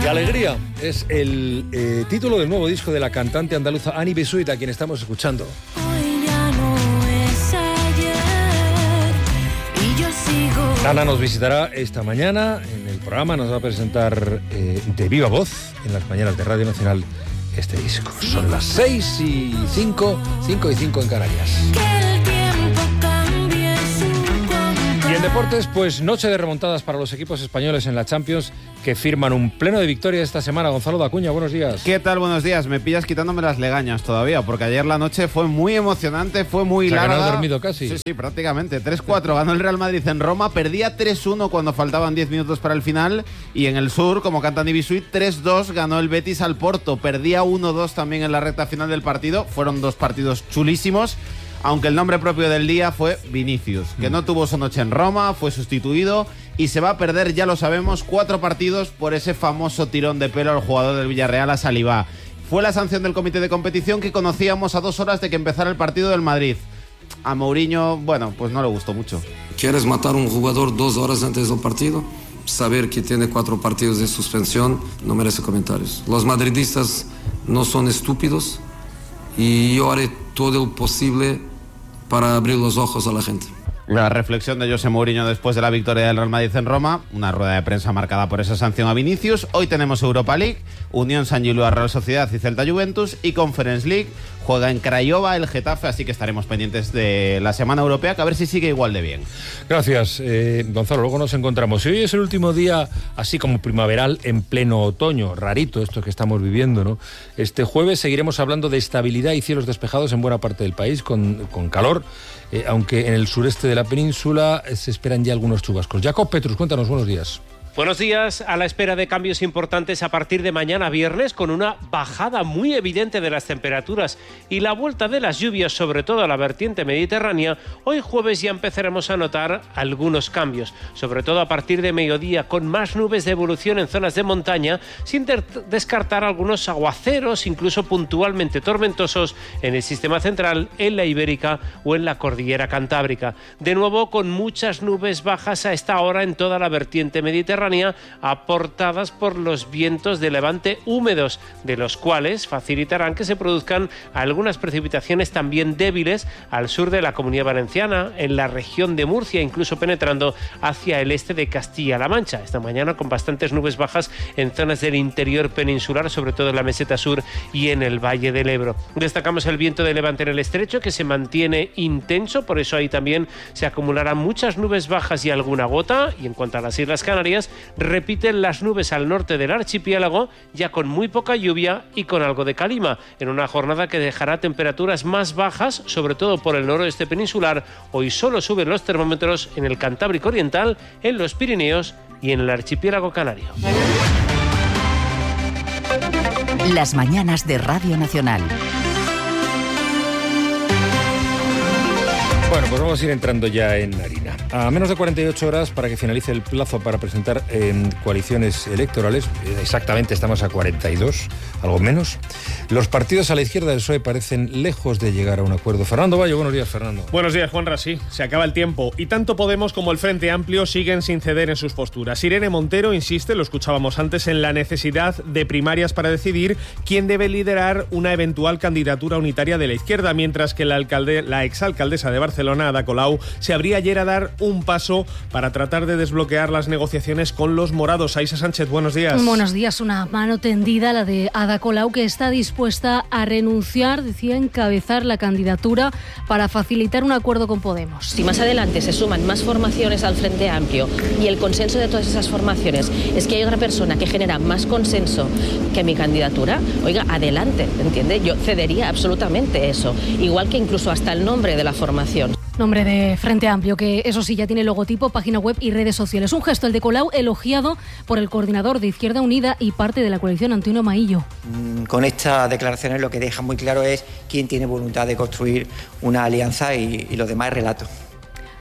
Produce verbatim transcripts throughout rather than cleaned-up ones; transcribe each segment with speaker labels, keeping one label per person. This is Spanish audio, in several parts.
Speaker 1: ¡Qué alegría! Es el eh, título del nuevo disco de la cantante andaluza Annie Bessuit, a quien estamos escuchando.
Speaker 2: Hoy ya no es ayer y yo sigo.
Speaker 1: Ana nos visitará esta mañana en el programa, nos va a presentar eh, de viva voz en las mañanas de Radio Nacional este disco. Son las seis y cinco, cinco y cinco en Canarias.
Speaker 2: Que el tiempo cambie su compás.
Speaker 1: Y en deportes, pues noche de remontadas para los equipos españoles en la Champions, que firman un pleno de victoria esta semana. Gonzalo Dacuña, buenos días.
Speaker 3: ¿Qué tal? Buenos días. Me pillas quitándome las legañas todavía, porque ayer la noche fue muy emocionante, fue muy
Speaker 1: O sea,
Speaker 3: larga.
Speaker 1: que no has dormido casi.
Speaker 3: Sí, sí, prácticamente. tres cuatro ganó el Real Madrid en Roma, perdía tres uno cuando faltaban diez minutos para el final, y en el sur, como canta Annie Bessuit, tres dos ganó el Betis al Porto, perdía uno dos también en la recta final del partido. Fueron dos partidos chulísimos, aunque el nombre propio del día fue Vinicius, que no tuvo su noche en Roma, fue sustituido y se va a perder, ya lo sabemos, cuatro partidos por ese famoso tirón de pelo al jugador del Villarreal, a Saliba. Fue la sanción del comité de competición que conocíamos a dos horas de que empezara el partido del Madrid. A Mourinho, bueno, pues no le gustó mucho.
Speaker 4: ¿Quieres matar a un jugador dos horas antes del partido? Saber que tiene cuatro partidos de suspensión no merece comentarios. Los madridistas no son estúpidos y yo haré todo lo posible para abrir los ojos a la gente.
Speaker 3: La reflexión de José Mourinho después de la victoria del Real Madrid en Roma, una rueda de prensa marcada por esa sanción a Vinicius. Hoy tenemos Europa League, Unión San Gilois Real Sociedad y Celta Juventus, y Conference League, juega en Craiova el Getafe, así que estaremos pendientes de la semana europea, que a ver si sigue igual de bien.
Speaker 1: Gracias, eh, Gonzalo, luego nos encontramos. Y hoy es el último día, así como primaveral, en pleno otoño, rarito esto que estamos viviendo, ¿no? Este jueves seguiremos hablando de estabilidad y cielos despejados en buena parte del país, con, con calor, eh, aunque en el sureste de la península eh, se esperan ya algunos chubascos. Jacob Petrus, cuéntanos, buenos días.
Speaker 5: Buenos días, a la espera de cambios importantes a partir de mañana viernes, con una bajada muy evidente de las temperaturas y la vuelta de las lluvias, sobre todo a la vertiente mediterránea. Hoy jueves ya empezaremos a notar algunos cambios, sobre todo a partir de mediodía, con más nubes de evolución en zonas de montaña, sin descartar algunos aguaceros, incluso puntualmente tormentosos, en el sistema central, en la Ibérica o en la cordillera cantábrica. De nuevo, con muchas nubes bajas a esta hora en toda la vertiente mediterránea, aportadas por los vientos de levante húmedos, de los cuales facilitarán que se produzcan algunas precipitaciones también débiles al sur de la Comunidad Valenciana, en la región de Murcia, incluso penetrando hacia el este de Castilla-La Mancha. Esta mañana con bastantes nubes bajas en zonas del interior peninsular, sobre todo en la meseta sur y en el Valle del Ebro. Destacamos el viento de levante en el estrecho, que se mantiene intenso, por eso ahí también se acumularán muchas nubes bajas y alguna gota. Y en cuanto a las Islas Canarias, repiten las nubes al norte del archipiélago, ya con muy poca lluvia y con algo de calima, en una jornada que dejará temperaturas más bajas, sobre todo por el noroeste peninsular. Hoy solo suben los termómetros en el Cantábrico Oriental, en los Pirineos y en el archipiélago canario.
Speaker 6: Las mañanas de Radio Nacional.
Speaker 1: Bueno, pues vamos a ir entrando ya en harina. A menos de cuarenta y ocho horas para que finalice el plazo para presentar eh, coaliciones electorales, eh, exactamente estamos a cuarenta y dos, algo menos, los partidos a la izquierda del P S O E parecen lejos de llegar a un acuerdo. Fernando Bayo, buenos días, Fernando.
Speaker 7: Buenos días, Juanra. Sí, se acaba el tiempo y tanto Podemos como el Frente Amplio siguen sin ceder en sus posturas. Irene Montero insiste, lo escuchábamos antes, en la necesidad de primarias para decidir quién debe liderar una eventual candidatura unitaria de la izquierda, mientras que la, alcalde, la exalcaldesa de Barcelona, Ada Colau, se abría ayer a dar un paso para tratar de desbloquear las negociaciones con los morados. Aisha Sánchez, buenos días.
Speaker 8: Buenos días. Una mano tendida, la de Ada Colau, que está dispuesta a renunciar, decía, encabezar la candidatura para facilitar un acuerdo con Podemos.
Speaker 9: Si más adelante se suman más formaciones al Frente Amplio y el consenso de todas esas formaciones es que hay otra persona que genera más consenso que mi candidatura, oiga, adelante, ¿entiende? Yo cedería absolutamente eso, igual que incluso hasta el nombre de la formación.
Speaker 8: Nombre de Frente Amplio, que eso sí ya tiene logotipo, página web y redes sociales. Un gesto, el de Colau, elogiado por el coordinador de Izquierda Unida y parte de la coalición, Antonio Maillo.
Speaker 10: Con estas declaraciones lo que deja muy claro es quién tiene voluntad de construir una alianza y, y lo demás es relato.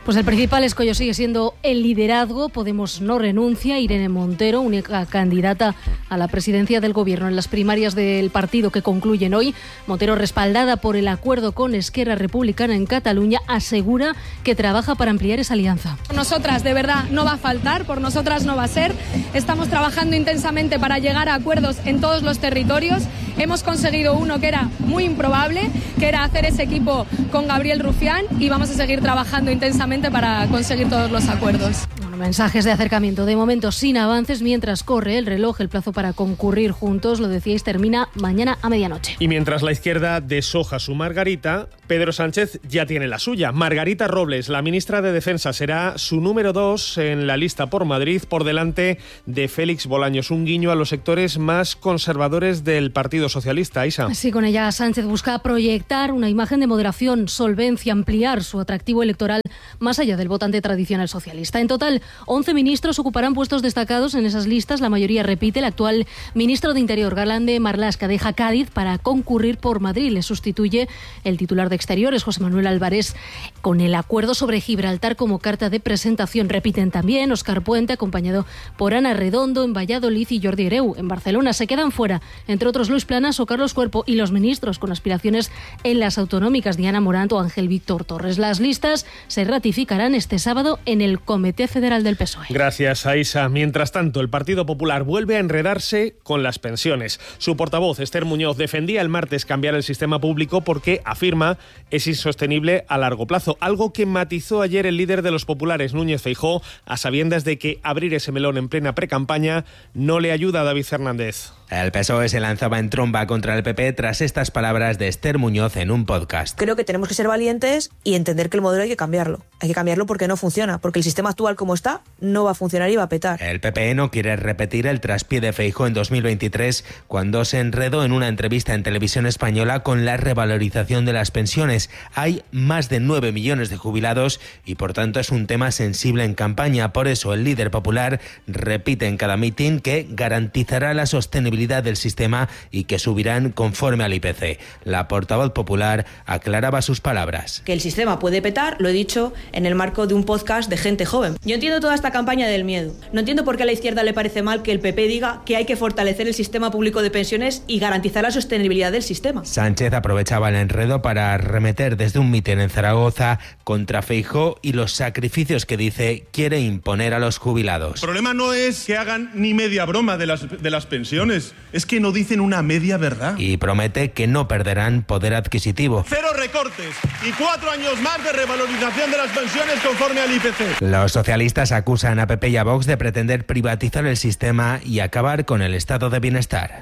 Speaker 8: Pues el principal escollo sigue siendo el liderazgo. Podemos no renuncia. Irene Montero, única candidata a la presidencia del Gobierno en las primarias del partido que concluyen hoy. Montero, respaldada por el acuerdo con Esquerra Republicana en Cataluña, asegura que trabaja para ampliar esa alianza.
Speaker 11: Nosotras, de verdad, no va a faltar, por nosotras no va a ser. Estamos trabajando intensamente para llegar a acuerdos en todos los territorios. Hemos conseguido uno que era muy improbable, que era hacer ese equipo con Gabriel Rufián, y vamos a seguir trabajando intensamente para conseguir todos los acuerdos.
Speaker 8: Bueno, mensajes de acercamiento, de momento sin avances, mientras corre el reloj. El plazo para concurrir juntos, lo decíais, termina mañana a medianoche.
Speaker 7: Y mientras la izquierda deshoja su Margarita, Pedro Sánchez ya tiene la suya. Margarita Robles, la ministra de Defensa, será su número dos en la lista por Madrid, por delante de Félix Bolaños. Un guiño a los sectores más conservadores del Partido Socialista. Isa.
Speaker 8: Sí, con ella Sánchez busca proyectar una imagen de moderación, solvencia, ampliar su atractivo electoral más allá del votante tradicional socialista. En total, once ministros ocuparán puestos destacados en esas listas. La mayoría repite. El actual ministro de Interior, Garlande Marlaska, deja Cádiz para concurrir por Madrid. Le sustituye el titular de Exteriores, José Manuel Álvarez, con el acuerdo sobre Gibraltar como carta de presentación. Repiten también Óscar Puente, acompañado por Ana Redondo en Valladolid, y Jordi Hereu en Barcelona. Se quedan fuera, entre otros, Luis Planas o Carlos Cuerpo, y los ministros con aspiraciones en las autonómicas, Diana Morant o Ángel Víctor Torres. Las listas se ratificarán este sábado en el Comité Federal del P S O E.
Speaker 7: Gracias, Aisa. Mientras tanto, el Partido Popular vuelve a enredarse con las pensiones. Su portavoz, Esther Muñoz, defendía el martes cambiar el sistema público porque, afirma, es insostenible a largo plazo. Algo que matizó ayer el líder de los populares, Núñez Feijóo, a sabiendas de que abrir ese melón en plena precampaña no le ayuda a David Fernández.
Speaker 12: El P S O E se lanzaba en tromba contra el P P tras estas palabras de Esther Muñoz en un podcast.
Speaker 13: Creo que tenemos que ser valientes y entender que el modelo hay que cambiarlo. Hay que cambiarlo porque no funciona, porque el sistema actual como está no va a funcionar y va a petar.
Speaker 12: El P P no quiere repetir el traspié de Feijóo en dos mil veintitrés, cuando se enredó en una entrevista en Televisión Española con la revalorización de las pensiones. Hay más de nueve millones de jubilados y por tanto es un tema sensible en campaña. Por eso el líder popular repite en cada mitin que garantizará la sostenibilidad del sistema y que subirán conforme al I P C. La portavoz popular aclaraba sus palabras.
Speaker 13: Que el sistema puede petar, lo he dicho en el marco de un podcast de gente joven. Yo entiendo toda esta campaña del miedo. No entiendo por qué a la izquierda le parece mal que el P P diga que hay que fortalecer el sistema público de pensiones y garantizar la sostenibilidad del sistema.
Speaker 12: Sánchez aprovechaba el enredo para arremeter desde un mitin en Zaragoza contra Feijóo y los sacrificios que dice quiere imponer a los jubilados.
Speaker 14: El problema no es que hagan ni media broma de las, de las pensiones, es que no dicen una media verdad.
Speaker 12: Y promete que no perderán poder adquisitivo.
Speaker 14: Cero recortes y cuatro años más de revalorización de las pensiones conforme al I P C.
Speaker 12: Los socialistas acusan a P P y a Vox de pretender privatizar el sistema y acabar con el estado de bienestar.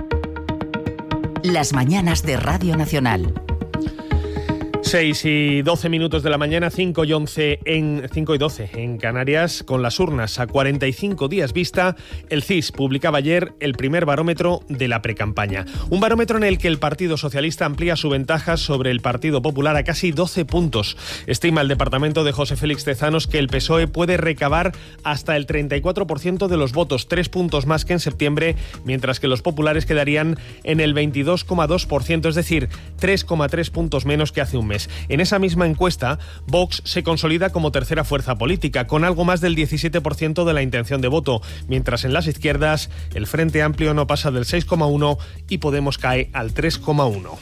Speaker 6: Las mañanas de Radio Nacional.
Speaker 7: seis y doce minutos de la mañana, cinco y once en cinco y doce en Canarias. Con las urnas a cuarenta y cinco días vista, el C I S publicaba ayer el primer barómetro de la precampaña. Un barómetro en el que el Partido Socialista amplía su ventaja sobre el Partido Popular a casi doce puntos. Estima el departamento de José Félix Tezanos que el P S O E puede recabar hasta el treinta y cuatro por ciento de los votos, tres puntos más que en septiembre, mientras que los populares quedarían en el veintidós coma dos por ciento, es decir, tres coma tres puntos menos que hace un mes. En esa misma encuesta, Vox se consolida como tercera fuerza política, con algo más del diecisiete por ciento de la intención de voto, mientras en las izquierdas el Frente Amplio no pasa del seis coma uno y Podemos cae al tres coma uno.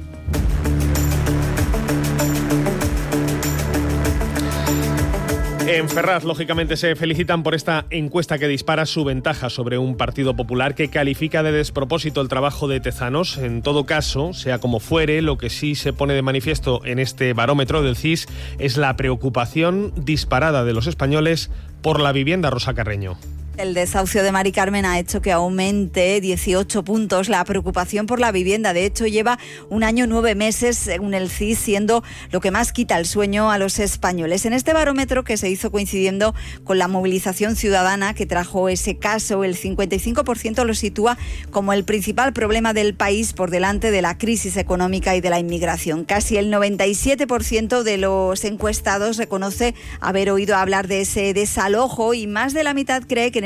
Speaker 7: En Ferraz, lógicamente, se felicitan por esta encuesta que dispara su ventaja sobre un Partido Popular que califica de despropósito el trabajo de Tezanos. En todo caso, sea como fuere, lo que sí se pone de manifiesto en este barómetro del C I S es la preocupación disparada de los españoles por la vivienda. Rosa Carreño.
Speaker 15: El desahucio de Mari Carmen ha hecho que aumente dieciocho puntos la preocupación por la vivienda. De hecho, lleva un año nueve meses, según el C I S, siendo lo que más quita el sueño a los españoles. En este barómetro, que se hizo coincidiendo con la movilización ciudadana que trajo ese caso, el cincuenta y cinco por ciento lo sitúa como el principal problema del país, por delante de la crisis económica y de la inmigración. Casi el noventa y siete por ciento de los encuestados reconoce haber oído hablar de ese desalojo y más de la mitad cree que en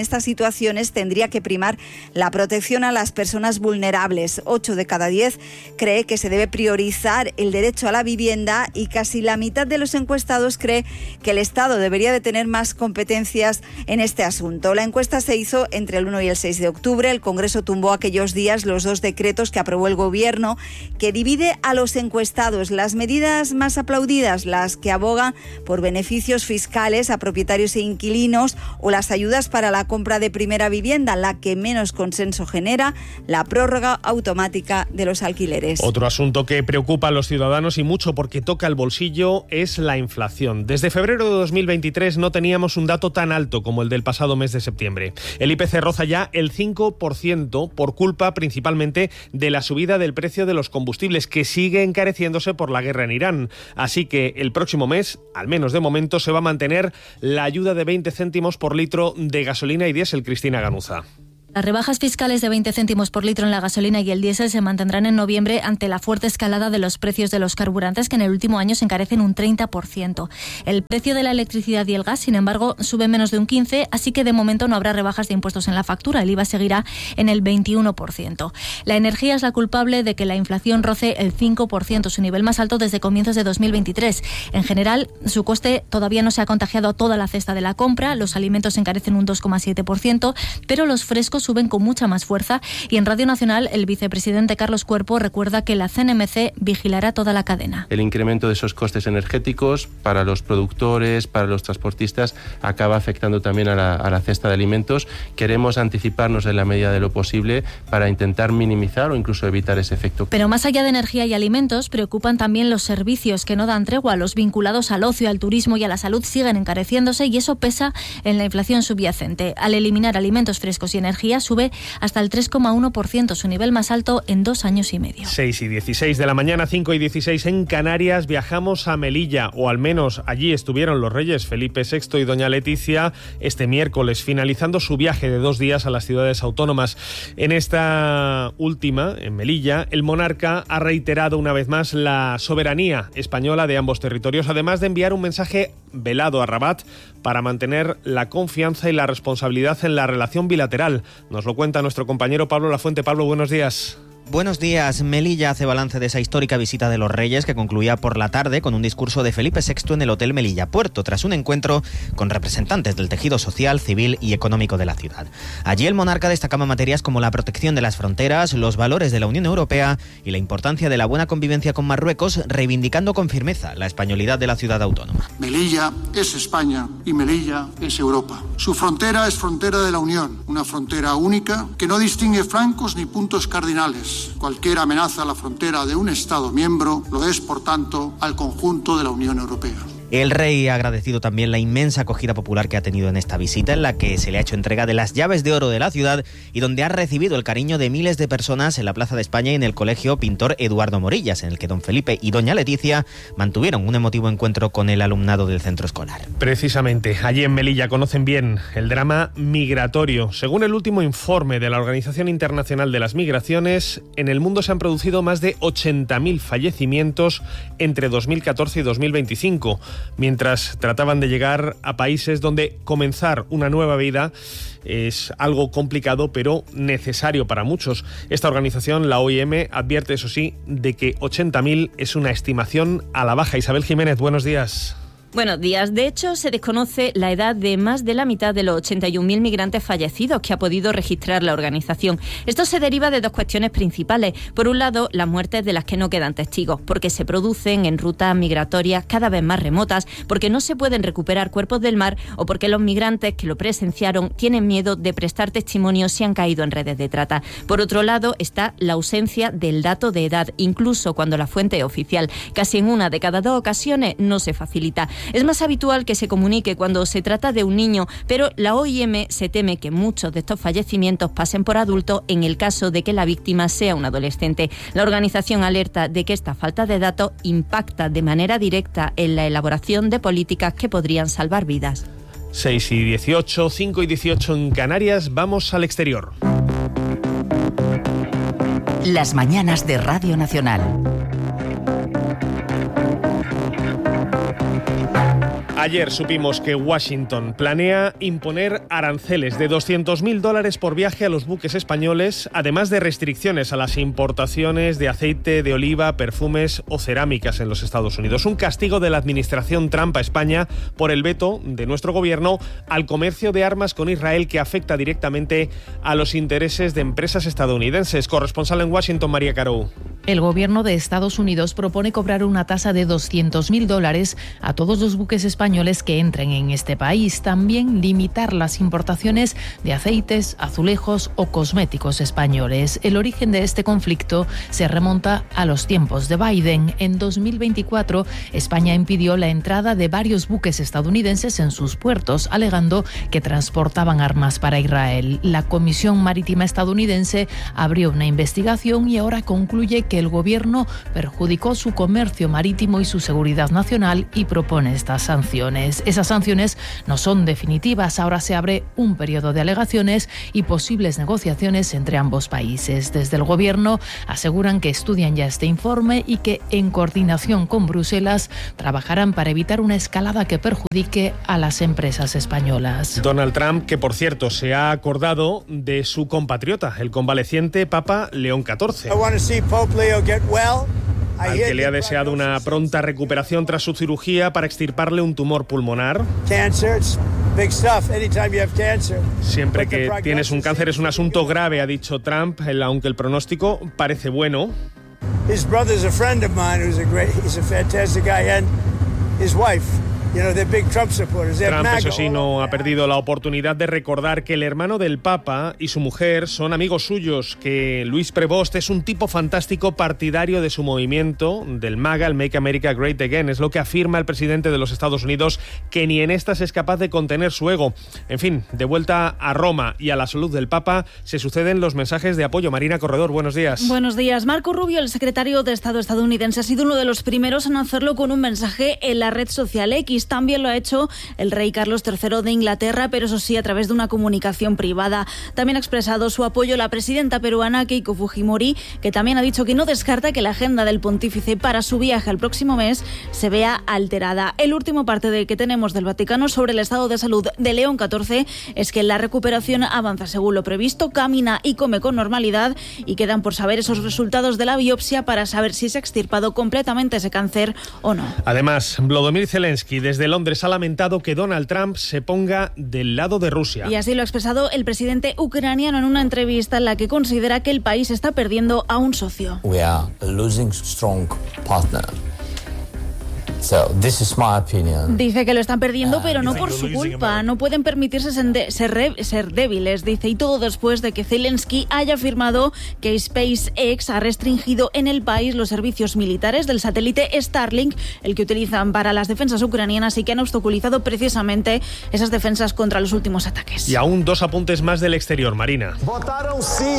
Speaker 15: estas situaciones tendría que primar la protección a las personas vulnerables. Ocho de cada diez cree que se debe priorizar el derecho a la vivienda y casi la mitad de los encuestados cree que el Estado debería de tener más competencias en este asunto. La encuesta se hizo entre el uno y el seis de octubre. El Congreso tumbó aquellos días los dos decretos que aprobó el Gobierno, que divide a los encuestados. Las medidas más aplaudidas, las que abogan por beneficios fiscales a propietarios e inquilinos, o las ayudas para la compra de primera vivienda. La que menos consenso genera, la prórroga automática de los alquileres.
Speaker 7: Otro asunto que preocupa a los ciudadanos y mucho porque toca el bolsillo es la inflación. Desde febrero de dos mil veintitrés no teníamos un dato tan alto como el del pasado mes de septiembre. El I P C roza ya el cinco por ciento por culpa principalmente de la subida del precio de los combustibles, que sigue encareciéndose por la guerra en Irán. Así que el próximo mes, al menos de momento, se va a mantener la ayuda de veinte céntimos por litro de gasolina y diésel. Cristina Ganuza.
Speaker 16: Las rebajas fiscales de veinte céntimos por litro en la gasolina y el diésel se mantendrán en noviembre ante la fuerte escalada de los precios de los carburantes, que en el último año se encarecen un treinta por ciento. El precio de la electricidad y el gas, sin embargo, sube menos de un quince por ciento, así que de momento no habrá rebajas de impuestos en la factura. El I V A seguirá en el veintiuno por ciento. La energía es la culpable de que la inflación roce el cinco por ciento, su nivel más alto desde comienzos de dos mil veintitrés. En general, su coste todavía no se ha contagiado a toda la cesta de la compra. Los alimentos se encarecen un dos coma siete por ciento, pero los frescos suben con mucha más fuerza, y en Radio Nacional el vicepresidente Carlos Cuerpo recuerda que la C N M C vigilará toda la cadena.
Speaker 17: El incremento de esos costes energéticos para los productores, para los transportistas, acaba afectando también a la, a la cesta de alimentos. Queremos anticiparnos en la medida de lo posible para intentar minimizar o incluso evitar ese efecto.
Speaker 16: Pero más allá de energía y alimentos, preocupan también los servicios, que no dan tregua. Los vinculados al ocio, al turismo y a la salud siguen encareciéndose, y eso pesa en la inflación subyacente. Al eliminar alimentos frescos y energía, sube hasta el tres coma uno por ciento, su nivel más alto en dos años y medio.
Speaker 7: seis y dieciséis de la mañana, cinco y dieciséis en Canarias. Viajamos a Melilla, o al menos allí estuvieron los reyes Felipe sexto y doña Leticia este miércoles, finalizando su viaje de dos días a las ciudades autónomas. En esta última, en Melilla, el monarca ha reiterado una vez más la soberanía española de ambos territorios, además de enviar un mensaje velado a Rabat para mantener la confianza y la responsabilidad en la relación bilateral. Nos lo cuenta nuestro compañero Pablo Lafuente. Pablo, buenos días.
Speaker 18: Buenos días. Melilla hace balance de esa histórica visita de los Reyes, que concluía por la tarde con un discurso de Felipe sexto en el Hotel Melilla Puerto, tras un encuentro con representantes del tejido social, civil y económico de la ciudad. Allí el monarca destacaba materias como la protección de las fronteras, los valores de la Unión Europea y la importancia de la buena convivencia con Marruecos, reivindicando con firmeza la españolidad de la ciudad autónoma.
Speaker 19: Melilla es España y Melilla es Europa. Su frontera es frontera de la Unión, una frontera única que no distingue flancos ni puntos cardinales. Cualquier amenaza a la frontera de un Estado miembro lo es, por tanto, al conjunto de la Unión Europea.
Speaker 18: El rey ha agradecido también la inmensa acogida popular que ha tenido en esta visita, en la que se le ha hecho entrega de las llaves de oro de la ciudad y donde ha recibido el cariño de miles de personas en la Plaza de España y en el Colegio Pintor Eduardo Morillas, en el que don Felipe y doña Leticia mantuvieron un emotivo encuentro con el alumnado del centro escolar.
Speaker 7: Precisamente, allí en Melilla conocen bien el drama migratorio. Según el último informe de la Organización Internacional de las Migraciones, en el mundo se han producido más de ochenta mil fallecimientos entre dos mil catorce y dos mil veinticinco. Mientras trataban de llegar a países donde comenzar una nueva vida es algo complicado, pero necesario para muchos. Esta organización, la O I M, advierte, eso sí, de que ochenta mil es una estimación a la baja. Isabel Jiménez, buenos días.
Speaker 9: Buenos días. De hecho, se desconoce la edad de más de la mitad de los ochenta y un mil migrantes fallecidos que ha podido registrar la organización. Esto se deriva de dos cuestiones principales. Por un lado, las muertes de las que no quedan testigos, porque se producen en rutas migratorias cada vez más remotas, porque no se pueden recuperar cuerpos del mar o porque los migrantes que lo presenciaron tienen miedo de prestar testimonio si han caído en redes de trata. Por otro lado, está la ausencia del dato de edad, incluso cuando la fuente es oficial. Casi en una de cada dos ocasiones no se facilita. Es más habitual que se comunique cuando se trata de un niño, pero la O I M se teme que muchos de estos fallecimientos pasen por adultos en el caso de que la víctima sea un adolescente. La organización alerta de que esta falta de datos impacta de manera directa en la elaboración de políticas que podrían salvar vidas.
Speaker 7: seis y dieciocho, cinco y dieciocho en Canarias. Vamos al exterior.
Speaker 6: Las mañanas de Radio Nacional.
Speaker 7: Ayer supimos que Washington planea imponer aranceles de doscientos mil dólares por viaje a los buques españoles, además de restricciones a las importaciones de aceite de oliva, perfumes o cerámicas en los Estados Unidos. Un castigo de la administración Trump a España por el veto de nuestro gobierno al comercio de armas con Israel, que afecta directamente a los intereses de empresas estadounidenses. Corresponsal en Washington, María Carou.
Speaker 20: El gobierno de Estados Unidos propone cobrar una tasa de doscientos mil dólares a todos los buques españoles que entren en este país. También limitar las importaciones de aceites, azulejos o cosméticos españoles. El origen de este conflicto se remonta a los tiempos de Biden. En dos mil veinticuatro, España impidió la entrada de varios buques estadounidenses en sus puertos, alegando que transportaban armas para Israel. La Comisión Marítima estadounidense abrió una investigación y ahora concluye que el gobierno perjudicó su comercio marítimo y su seguridad nacional y propone estas sanciones. Esas sanciones no son definitivas. Ahora se abre un periodo de alegaciones y posibles negociaciones entre ambos países. Desde el gobierno aseguran que estudian ya este informe y que, en coordinación con Bruselas, trabajarán para evitar una escalada que perjudique a las empresas españolas.
Speaker 7: Donald Trump, que por cierto se ha acordado de su compatriota, el convaleciente Papa León catorce. Al que le ha deseado una pronta recuperación tras su cirugía para extirparle un tumor pulmonar. Siempre que tienes un cáncer es un asunto grave, ha dicho Trump, aunque el pronóstico parece bueno.
Speaker 21: His brother's a friend of mine who's a great, he's a fantastic guy, and his wife. You know, they're big Trump supporters. They're
Speaker 7: Trump,
Speaker 21: MAGA.
Speaker 7: eso sí, no ha perdido la oportunidad de recordar que el hermano del Papa y su mujer son amigos suyos, que Luis Prevost es un tipo fantástico partidario de su movimiento, del MAGA, el Make America Great Again. Es lo que afirma el presidente de los Estados Unidos, que ni en estas es capaz de contener su ego. En fin, de vuelta a Roma y a la salud del Papa, se suceden los mensajes de apoyo. Marina Corredor, buenos días.
Speaker 22: Buenos días. Marco Rubio, el secretario de Estado estadounidense, ha sido uno de los primeros en hacerlo con un mensaje en la red social X. También lo ha hecho el rey Carlos tercero de Inglaterra, pero eso sí, a través de una comunicación privada. También ha expresado su apoyo la presidenta peruana Keiko Fujimori, que también ha dicho que no descarta que la agenda del pontífice para su viaje al próximo mes se vea alterada. El último parte de que tenemos del Vaticano sobre el estado de salud de León catorce es que la recuperación avanza según lo previsto, camina y come con normalidad, y quedan por saber esos resultados de la biopsia para saber si se ha extirpado completamente ese cáncer o no.
Speaker 7: Además, Volodymyr Zelensky desde Londres ha lamentado que Donald Trump se ponga del lado de Rusia.
Speaker 22: Y así lo ha expresado el presidente ucraniano en una entrevista en la que considera que el país está perdiendo a un socio.
Speaker 23: We are losing strong partner. So, this is my opinion.
Speaker 22: Dice que lo están perdiendo, pero no por su culpa. No pueden permitirse ser, ser débiles, dice, y todo después de que Zelensky haya afirmado que SpaceX ha restringido en el país los servicios militares del satélite Starlink, el que utilizan para las defensas ucranianas, y que han obstaculizado precisamente esas defensas contra los últimos ataques.
Speaker 7: Y aún dos apuntes más del exterior, Marina.
Speaker 21: Votaron sí.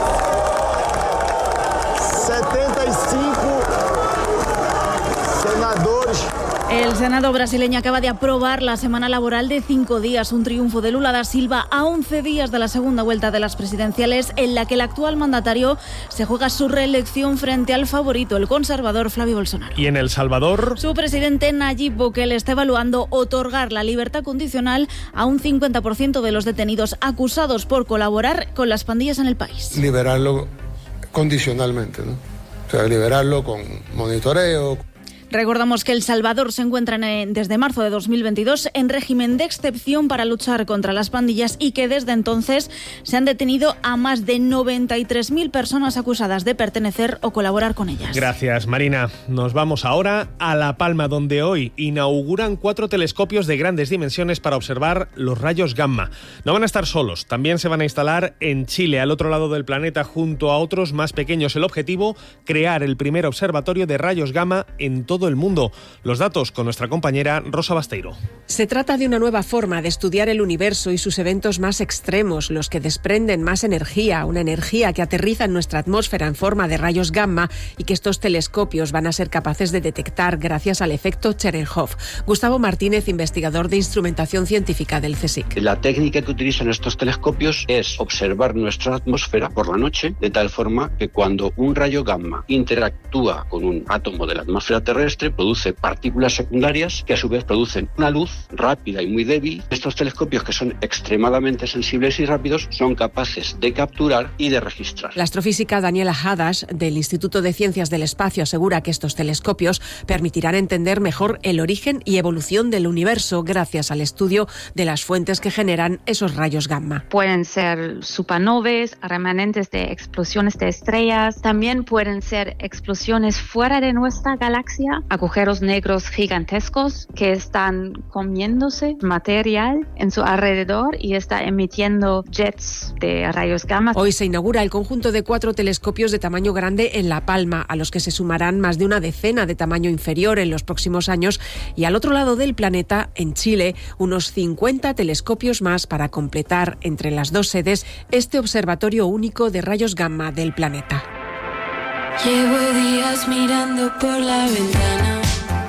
Speaker 21: setenta y cinco senadores.
Speaker 22: El Senado brasileño acaba de aprobar la semana laboral de cinco días, un triunfo de Lula da Silva a once días de la segunda vuelta de las presidenciales, en la que el actual mandatario se juega su reelección frente al favorito, el conservador Flavio Bolsonaro.
Speaker 7: ¿Y en El Salvador?
Speaker 22: Su presidente Nayib Bukele está evaluando otorgar la libertad condicional a un cincuenta por ciento de los detenidos acusados por colaborar con las pandillas en el país.
Speaker 24: Liberarlo condicionalmente, ¿no? O sea, liberarlo con monitoreo.
Speaker 22: Recordamos que El Salvador se encuentra en, desde marzo de dos mil veintidós en régimen de excepción para luchar contra las pandillas, y que desde entonces se han detenido a más de noventa y tres mil personas acusadas de pertenecer o colaborar con ellas.
Speaker 7: Gracias, Marina. Nos vamos ahora a La Palma, donde hoy inauguran cuatro telescopios de grandes dimensiones para observar los rayos gamma. No van a estar solos, también se van a instalar en Chile, al otro lado del planeta, junto a otros más pequeños. El objetivo, crear el primer observatorio de rayos gamma en todo el mundo. Los datos con nuestra compañera Rosa Basteiro.
Speaker 25: Se trata de una nueva forma de estudiar el universo y sus eventos más extremos, los que desprenden más energía, una energía que aterriza en nuestra atmósfera en forma de rayos gamma, y que estos telescopios van a ser capaces de detectar gracias al efecto Cherenkov. Gustavo Martínez, investigador de instrumentación científica del CSIC.
Speaker 26: La técnica que utilizan estos telescopios es observar nuestra atmósfera por la noche, de tal forma que cuando un rayo gamma interactúa con un átomo de la atmósfera terrestre, terrestre produce partículas secundarias que a su vez producen una luz rápida y muy débil. Estos telescopios, que son extremadamente sensibles y rápidos, son capaces de capturar y de registrar.
Speaker 25: La astrofísica Daniela Hadash del Instituto de Ciencias del Espacio asegura que estos telescopios permitirán entender mejor el origen y evolución del universo gracias al estudio de las fuentes que generan esos rayos gamma.
Speaker 1: Pueden ser supernovas, remanentes de explosiones de estrellas, también pueden ser explosiones fuera de nuestra galaxia, agujeros negros gigantescos que están comiéndose material en su alrededor y está emitiendo jets de rayos gamma.
Speaker 25: Hoy se inaugura el conjunto de cuatro telescopios de tamaño grande en La Palma, a los que se sumarán más de una decena de tamaño inferior en los próximos años, y al otro lado del planeta, en Chile, unos cincuenta telescopios más para completar entre las dos sedes este observatorio único de rayos gamma del planeta.
Speaker 2: Llevo días mirando por la ventana,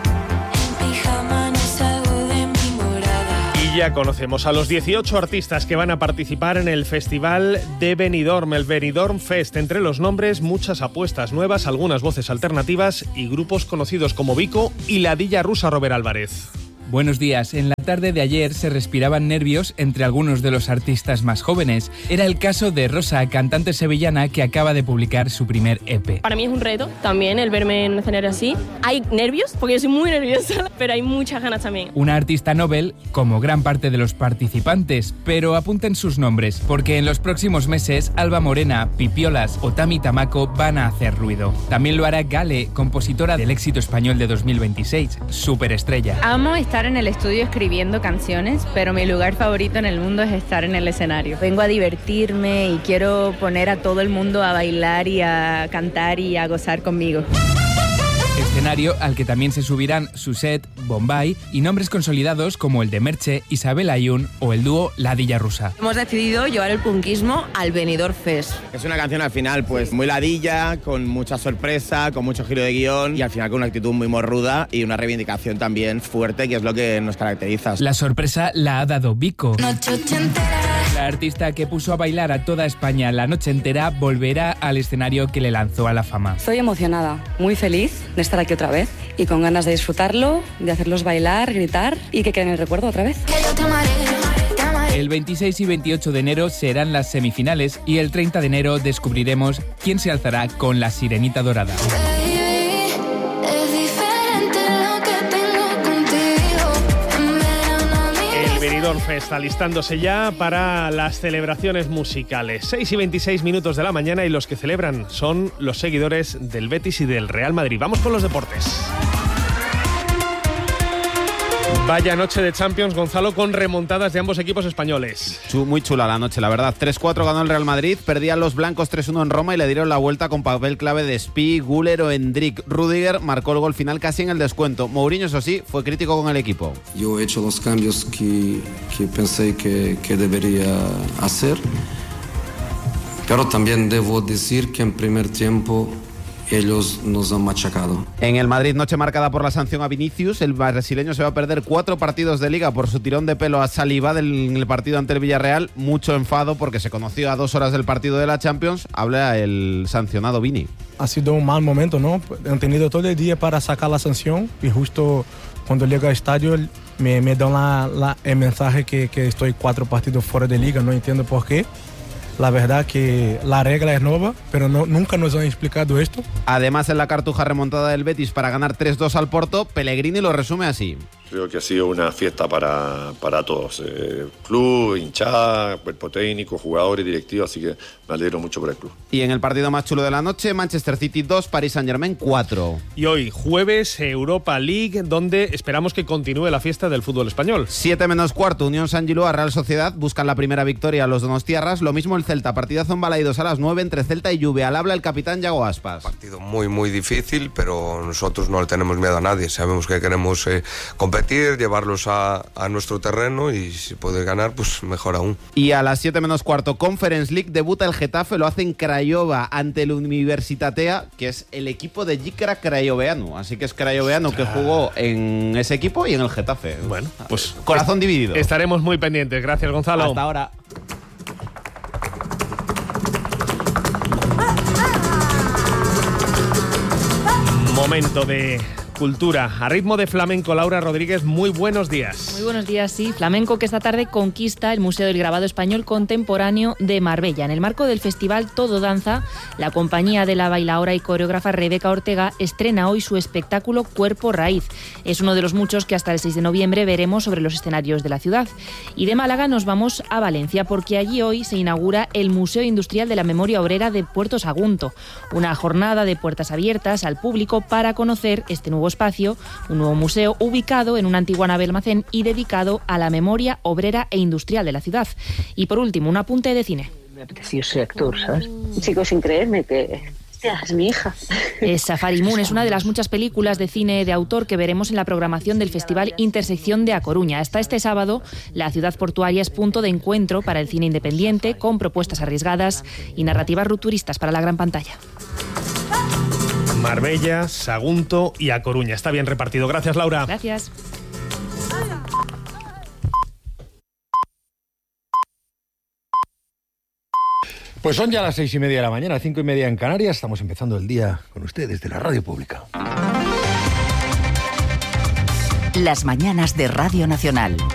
Speaker 2: en pijama no salgo de mi morada.
Speaker 7: Y ya conocemos a los dieciocho artistas que van a participar en el Festival de Benidorm, el Benidorm Fest. Entre los nombres, muchas apuestas nuevas, algunas voces alternativas y grupos conocidos como Vico y la Dilla Rusa. Robert Álvarez.
Speaker 3: Buenos días. En la tarde de ayer se respiraban nervios entre algunos de los artistas más jóvenes. Era el caso de Rosa, cantante sevillana que acaba de publicar su primer E P.
Speaker 4: Para mí es un reto también el verme en un escenario así. Hay nervios, porque yo soy muy nerviosa, pero hay muchas ganas también.
Speaker 3: Una artista novel, como gran parte de los participantes, pero apunten sus nombres, porque en los próximos meses Alba Morena, Pipiolas o Tami Tamaco van a hacer ruido. También lo hará Gale, compositora del éxito español de dos mil veintiséis, Superestrella.
Speaker 5: Amo estar en el estudio escribiendo canciones, pero mi lugar favorito en el mundo es estar en el escenario. Vengo a divertirme y quiero poner a todo el mundo a bailar y a cantar y a gozar conmigo.
Speaker 3: Escenario al que también se subirán Suset, Bombay y nombres consolidados como el de Merche, Isabel Ayun o el dúo La Dilla Rusa.
Speaker 10: Hemos decidido llevar el punkismo al Benidorm Fest.
Speaker 27: Es una canción al final pues muy ladilla, con mucha sorpresa, con mucho giro de guión y al final con una actitud muy morruda y una reivindicación también fuerte, que es lo que nos caracteriza.
Speaker 3: La sorpresa la ha dado Vico. La artista que puso a bailar a toda España la noche entera volverá al escenario que le lanzó a la fama.
Speaker 28: Estoy emocionada, muy feliz de estar aquí otra vez y con ganas de disfrutarlo, de hacerlos bailar, gritar y que quede en el recuerdo otra vez.
Speaker 3: El veintiséis y veintiocho de enero serán las semifinales y el treinta de enero descubriremos quién se alzará con la Sirenita Dorada.
Speaker 7: Benidorm Fest alistándose ya para las celebraciones musicales. seis y veintiséis minutos de la mañana y los que celebran son los seguidores del Betis y del Real Madrid. Vamos con los deportes. Vaya noche de Champions, Gonzalo, con remontadas de ambos equipos españoles.
Speaker 29: Muy chula la noche, la verdad. tres cuatro ganó el Real Madrid, perdían los blancos tres uno en Roma y le dieron la vuelta con papel clave de Spi, Güler o Endrick. Rudiger marcó el gol final casi en el descuento. Mourinho, eso sí, fue crítico con el equipo.
Speaker 30: Yo he hecho los cambios que, que pensé que, que debería hacer, pero también debo decir que en primer tiempo ellos nos han machacado.
Speaker 29: En el Madrid, noche marcada por la sanción a Vinicius, el brasileño se va a perder cuatro partidos de Liga por su tirón de pelo a Saliba en el partido ante el Villarreal. Mucho enfado porque se conoció a dos horas del partido de la Champions. Habla el sancionado Vini.
Speaker 31: Ha sido un mal momento, ¿no? Han tenido todo el día para sacar la sanción y justo cuando llego al estadio me, me dan la, la, el mensaje que, que estoy cuatro partidos fuera de Liga. No entiendo por qué. La verdad que la regla es nueva, pero no, nunca nos han explicado esto.
Speaker 29: Además, en la cartuja remontada del Betis para ganar tres dos al Porto, Pellegrini lo resume así.
Speaker 32: Creo que ha sido una fiesta para, para todos. Eh, club, hinchada, cuerpo técnico, jugadores, directivos, así que me alegro mucho por el club.
Speaker 29: Y en el partido más chulo de la noche, Manchester City dos, Paris Saint-Germain cuatro.
Speaker 7: Y hoy, jueves, Europa League, donde esperamos que continúe la fiesta del fútbol español.
Speaker 29: siete menos cuarto, Unión San Giloa, Real Sociedad, buscan la primera victoria los donostiarras. Lo mismo el Celta, partidazo en Balaidos a las nueve entre Celta y Juve. Al habla el capitán Yago Aspas.
Speaker 33: Partido muy, muy difícil, pero nosotros no le tenemos miedo a nadie. Sabemos que queremos eh, competir, llevarlos a, a nuestro terreno y si puede ganar, pues mejor aún.
Speaker 29: Y a las siete menos cuarto, Conference League, debuta el Getafe, lo hace en Craiova ante el Universitatea, que es el equipo de Jikra Craioveanu. Así que es Craioveanu que jugó en ese equipo y en el Getafe.
Speaker 7: Bueno, pues
Speaker 29: corazón dividido.
Speaker 7: Estaremos muy pendientes. Gracias, Gonzalo.
Speaker 29: Hasta ahora.
Speaker 7: Momento de cultura. A ritmo de flamenco, Laura Rodríguez, muy buenos días.
Speaker 6: Muy buenos días, sí. Flamenco que esta tarde conquista el Museo del Grabado Español Contemporáneo de Marbella. En el marco del festival Todo Danza, la compañía de la bailaora y coreógrafa Rebeca Ortega estrena hoy su espectáculo Cuerpo Raíz. Es uno de los muchos que hasta el seis de noviembre veremos sobre los escenarios de la ciudad. Y de Málaga nos vamos a Valencia, porque allí hoy se inaugura el Museo Industrial de la Memoria Obrera de Puerto Sagunto. Una jornada de puertas abiertas al público para conocer este nuevo espacio, un nuevo museo ubicado en una antigua nave almacén y dedicado a la memoria obrera e industrial de la ciudad. Y por último, un apunte de cine.
Speaker 8: Me apeteció ser actor, ¿sabes? Sigo sin creerme que... es mi hija.
Speaker 6: Es Safari Moon, es una de las muchas películas de cine de autor que veremos en la programación del Festival Intersección de A Coruña. Hasta este sábado, la ciudad portuaria es punto de encuentro para el cine independiente, con propuestas arriesgadas y narrativas rupturistas para la gran pantalla.
Speaker 7: Marbella, Sagunto y A Coruña. Está bien repartido. Gracias, Laura.
Speaker 6: Gracias.
Speaker 9: Pues son ya las seis y media de la mañana, cinco y media en Canarias. Estamos empezando el día con ustedes desde la Radio Pública.
Speaker 11: Las mañanas de Radio Nacional.